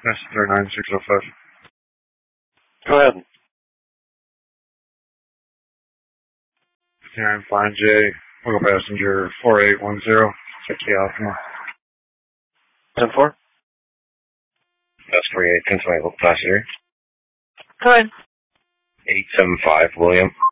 Messenger 9605. Go ahead. 59 Flying J, local passenger 4810, 50 Alpha. 10-4? That's 48, Pennsylvania, local passenger. Go ahead. 875, William.